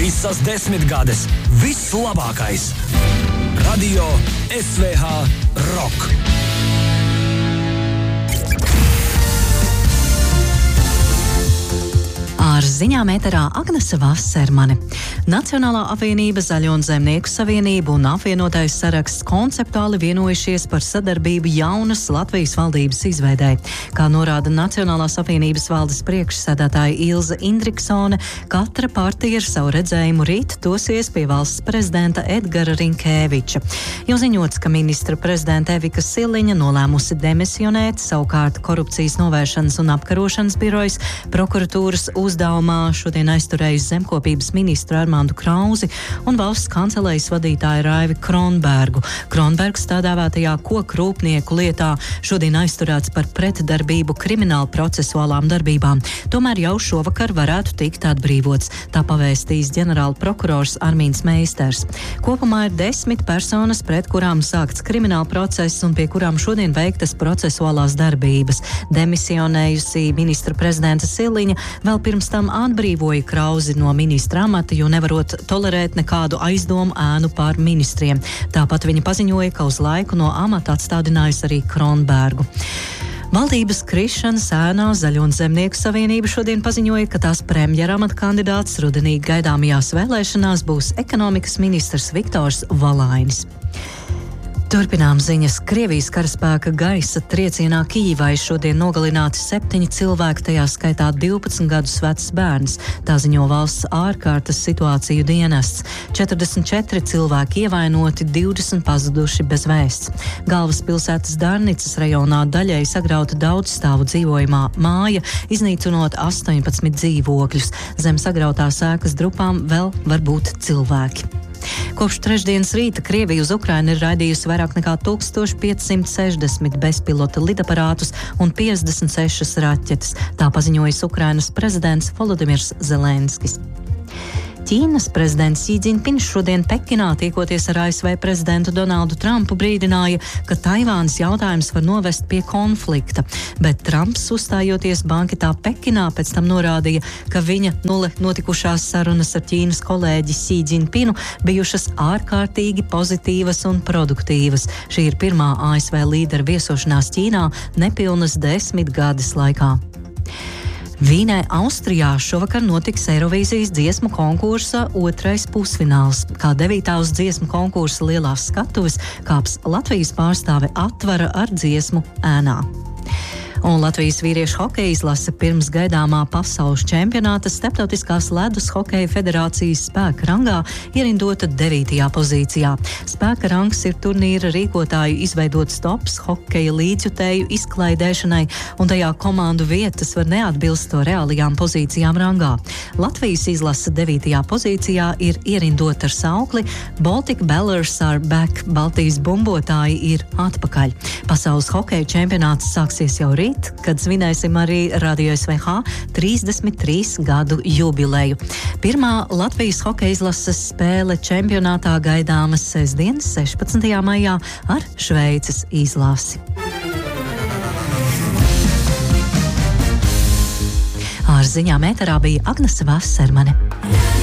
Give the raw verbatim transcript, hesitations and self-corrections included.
Visas desmitgades, viss labākais. Radio S V H Rock. Ar ziņām ēterā Agnese Vasermane. Nacionālā apvienība, Zaļo un Zemnieku savienība un apvienotais saraksts konceptuāli vienojušies par sadarbību jaunas Latvijas valdības izveidē. Kā norāda Nacionālās apvienības valdes priekšsēdētāja Ilze Indriksone, katra partija ar savu redzējumu rīt dosies pie valsts prezidenta Edgara Rinkēviča. Jau ziņots, ka ministra prezidenta Evika Siliņa nolēmusi demisionēt, savukārt Korupcijas novēršanas un apkarošanas birojas prokuratūras uzdevumā šodien aizturējis zemkopības ministru Armandu Krauzi un valsts kancelejas vadītāju Raivi Kronbergu. Kronbergs tā dēvētajā koku rūpnieku lietā šodien aizturēts par pretdarbību krimināla procesuālām darbībām. Tomēr jau šovakar varētu tikt atbrīvots, tā pavēstījis ģenerāla prokurors Armīns Meisters. Kopumā ir desmit personas, pret kurām sākts krimināla process un pie kurām šodien veiktas procesuālās darbības. Demisionējusi ministra prezidenta Siliņa vēl pirms tam atbrīvoja Krauzi no ministra amata, jo nevarot tolerēt nekādu aizdomu ēnu pār ministriem. Tāpat viņa paziņoja, ka uz laiku no amata atstādinājusi arī Kronbergu. Valdības krišanas ēnā Zaļo un Zemnieku savienība šodien paziņoja, ka tās premjera amata kandidāts rudenī gaidāmajās vēlēšanās būs ekonomikas ministrs Viktors Valainis. Turpinām ziņas. Krievijas karaspēka gaisa triecienā Kijivai šodien nogalināti septiņi cilvēki, tajā skaitā divpadsmit gadus vecs bērns. Tā ziņo valsts ārkārtas situāciju dienests. četrdesmit četri cilvēki ievainoti, divdesmit pazuduši bez vēsts. Galvaspilsētas Darnicas rajonā daļēji sagrauta daudzstāvu dzīvojamā māja, iznīcinot astoņpadsmit dzīvokļus. Zem sagrautās ēkas drupām vēl var būt cilvēki. Kopš trešdienas rīta Krievija uz Ukrainu ir raidījusi vairāk nekā tūkstoš piecsimt sešdesmit bezpilota lidaparātus un piecdesmit sešas raķetes. Tā paziņojis Ukrainas prezidents Volodimirs Zelenskis. Ķīnas prezidents Xi Jinpings šodien Pekinā tiekoties ar A S V prezidentu Donaldu Trumpu brīdināja, ka Taivānas jautājums var novest pie konflikta, bet Trumps uzstājoties banketā Pekinā pēc tam norādīja, ka viņa nulle notikušās sarunas ar Ķīnas kolēģi Xi Jinpingu bijušas ārkārtīgi pozitīvas un produktīvas. Šī ir pirmā A S V līdera viesošanās Ķīnā nepilnas desmit gades laikā. Vīnē, Austrijā šovakar notiks Eirovīzijas dziesmu konkursa otrais pusfināls. Kā devītā uz dziesmu konkursa lielās skatuves kāps Latvijas pārstāve Atvara ar dziesmu Ēnā. Un Latvijas vīriešu hokeja izlase pirms gaidāmā pasaules čempionāta Starptautiskās ledus hokeja federācijas spēka rangā ierindota devītajā pozīcijā. Spēka rangs ir turnīra rīkotāju izveidots tops hokeja līdzjutēju izklaidēšanai, un tajā komandu vietas var neatbilst to reālajām pozīcijām rangā. Latvijas izlase devītajā pozīcijā ir ierindota ar saukli Baltic Ballers are back, Baltijas bumbotāji ir atpakaļ. Pasaules hokeja čempionāts sāksies jau rīt, kad svinēsim arī Radio S V H trīsdesmit trīs gadu jubileju. Pirmā Latvijas hokeja izlases spēle čempionātā gaidāmas sestdienas sešpadsmitajā maijā ar Šveices izlasi. Ar ziņām ēterā bija Agnese Vasermane.